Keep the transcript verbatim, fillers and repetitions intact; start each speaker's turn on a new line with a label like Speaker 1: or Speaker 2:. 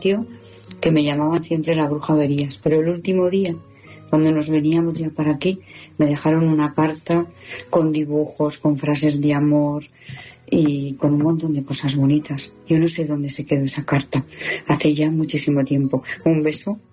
Speaker 1: patio que me llamaban siempre la bruja Verías, pero el último día, cuando nos veníamos ya para aquí, me dejaron una carta con dibujos, con frases de amor y con un montón de cosas bonitas. Yo no sé dónde se quedó esa carta, hace ya muchísimo tiempo. Un beso